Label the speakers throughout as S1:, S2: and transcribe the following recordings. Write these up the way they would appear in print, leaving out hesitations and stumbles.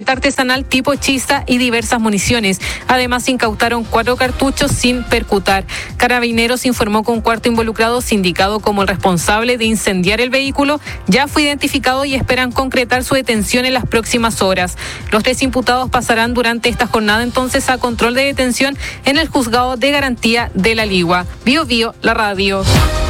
S1: herramienta artesanal tipo hechiza y diversas municiones. Además, incautaron 4 cartuchos sin percutar. Carabineros informó que un cuarto involucrado, sindicado como el responsable de incendiar el vehículo, ya fue identificado y esperan concretar su detención en las próximas horas. Los 3 imputados pasarán durante esta jornada entonces a control de detención en el juzgado de garantía de La Ligua. Bio Bio, la radio.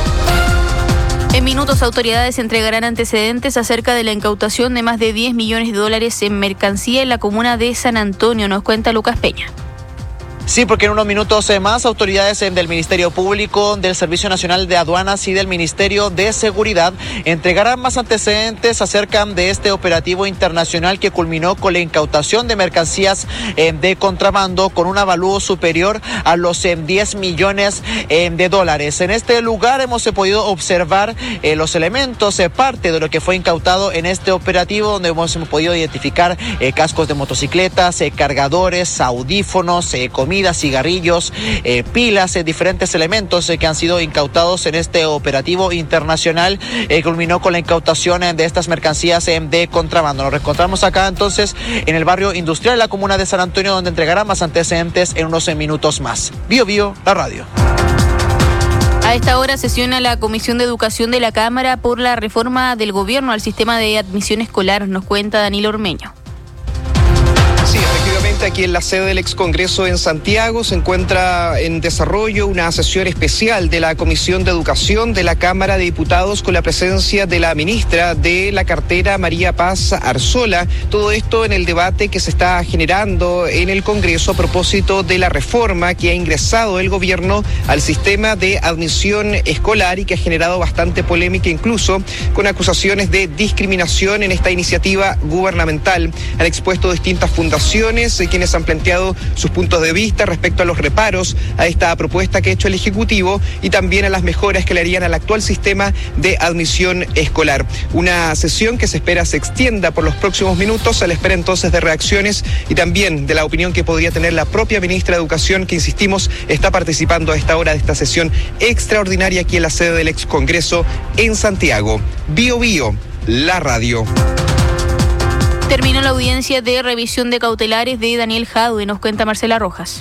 S2: En minutos, autoridades entregarán antecedentes acerca de la incautación de más de $10 millones en mercancía en la comuna de San Antonio, nos cuenta Lucas Peña.
S3: Sí, porque en unos minutos más autoridades del Ministerio Público, del Servicio Nacional de Aduanas y del Ministerio de Seguridad entregarán más antecedentes acerca de este operativo internacional que culminó con la incautación de mercancías de contrabando con un avalúo superior a los $10 millones. En este lugar hemos podido observar los elementos, parte de lo que fue incautado en este operativo, donde hemos podido identificar cascos de motocicletas, cargadores, audífonos, comida, cigarrillos, pilas, diferentes elementos que han sido incautados en este operativo internacional. Culminó con la incautación de estas mercancías de contrabando. Nos reencontramos acá entonces en el barrio industrial de la comuna de San Antonio, donde entregarán más antecedentes en unos minutos más. Bio Bio, la radio.
S2: A esta hora sesiona la Comisión de Educación de la Cámara por la reforma del gobierno al sistema de admisión escolar, nos cuenta Danilo Ormeño.
S4: Sí, efectivamente, aquí en la sede del ex Congreso en Santiago se encuentra en desarrollo una sesión especial de la Comisión de Educación de la Cámara de Diputados con la presencia de la ministra de la cartera, María Paz Arzola. Todo esto en el debate que se está generando en el Congreso a propósito de la reforma que ha ingresado el gobierno al sistema de admisión escolar y que ha generado bastante polémica, incluso con acusaciones de discriminación en esta iniciativa gubernamental. Han expuesto distintas fundaciones quienes han planteado sus puntos de vista respecto a los reparos a esta propuesta que ha hecho el Ejecutivo y también a las mejoras que le harían al actual sistema de admisión escolar. Una sesión que se espera se extienda por los próximos minutos, a la espera entonces de reacciones y también de la opinión que podría tener la propia ministra de Educación, que insistimos, está participando a esta hora de esta sesión extraordinaria aquí en la sede del ex Congreso en Santiago. Bio Bio, la radio.
S2: Terminó la audiencia de revisión de cautelares de Daniel Jadwe, nos cuenta Marcela Rojas.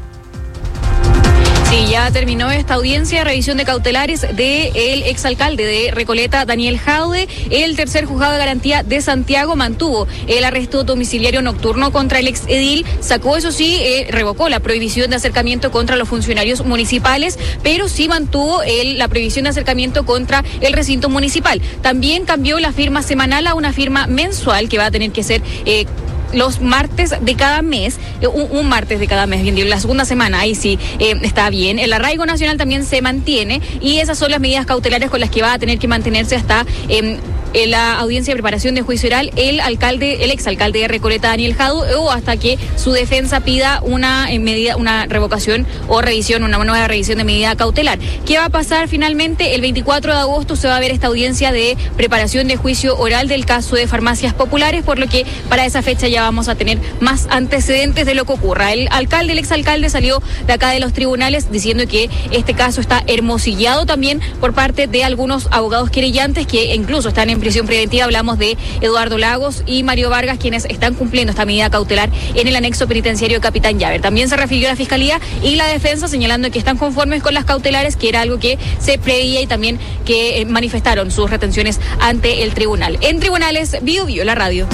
S5: Sí, ya terminó esta audiencia de revisión de cautelares del exalcalde de Recoleta, Daniel Jadwe. El tercer juzgado de garantía de Santiago mantuvo el arresto domiciliario nocturno contra el exedil. Sacó, eso sí, revocó la prohibición de acercamiento contra los funcionarios municipales, pero sí mantuvo la prohibición de acercamiento contra el recinto municipal. También cambió la firma semanal a una firma mensual que va a tener que ser los martes de cada mes, un martes de cada mes, bien digo, la segunda semana, ahí sí está bien. El arraigo nacional también se mantiene y esas son las medidas cautelares con las que va a tener que mantenerse hasta en la audiencia de preparación de juicio oral el exalcalde de Recoleta, Daniel Jadwe, o hasta que su defensa pida una revocación o revisión, una nueva revisión de medida cautelar. ¿Qué va a pasar finalmente? El 24 de agosto se va a ver esta audiencia de preparación de juicio oral del caso de farmacias populares, por lo que para esa fecha ya vamos a tener más antecedentes de lo que ocurra. El exalcalde salió de acá de los tribunales diciendo que este caso está hermosillado también por parte de algunos abogados querellantes que incluso están en prisión preventiva. Hablamos de Eduardo Lagos y Mario Vargas, quienes están cumpliendo esta medida cautelar en el anexo penitenciario de Capitán Llaver. También se refirió a la Fiscalía y la Defensa señalando que están conformes con las cautelares, que era algo que se preveía, y también que manifestaron sus retenciones ante el tribunal. En tribunales, Bio Bio, la radio.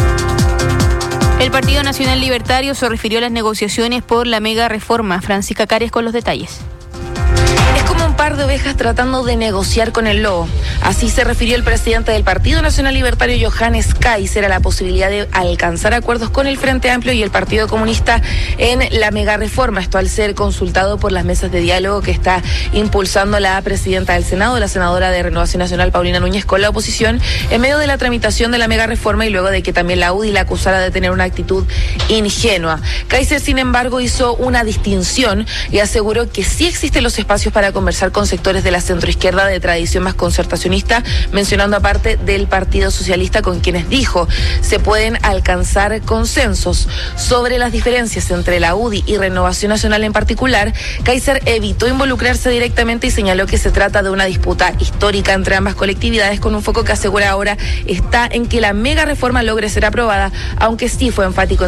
S2: El Partido Nacional Libertario se refirió a las negociaciones por la mega reforma. Francisca Caries con los detalles.
S6: Es como un par de ovejas tratando de negociar con el lobo. Así se refirió el presidente del Partido Nacional Libertario, Johannes Kaiser, a la posibilidad de alcanzar acuerdos con el Frente Amplio y el Partido Comunista en la mega reforma. Esto al ser consultado por las mesas de diálogo que está impulsando la presidenta del Senado, la senadora de Renovación Nacional, Paulina Núñez, con la oposición, en medio de la tramitación de la mega reforma y luego de que también la UDI la acusara de tener una actitud ingenua. Kaiser, sin embargo, hizo una distinción y aseguró que sí existen los espacios para conversar con sectores de la centroizquierda de tradición más concertacionista, mencionando aparte del Partido Socialista, con quienes dijo se pueden alcanzar consensos. Sobre las diferencias entre la UDI y Renovación Nacional en particular, Kaiser evitó involucrarse directamente y señaló que se trata de una disputa histórica entre ambas colectividades, con un foco que asegura ahora está en que la mega reforma logre ser aprobada, aunque sí fue enfático